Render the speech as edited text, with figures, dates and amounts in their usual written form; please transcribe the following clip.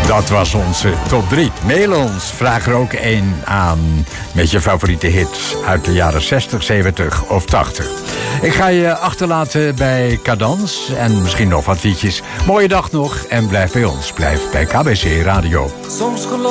Dat was onze top 3. Mail ons, vraag er ook één aan met je favoriete hits uit de jaren 60, 70 of 80. Ik ga je achterlaten bij Cadans en misschien nog wat liedjes. Mooie dag nog en blijf bij ons. Blijf bij KBC Radio.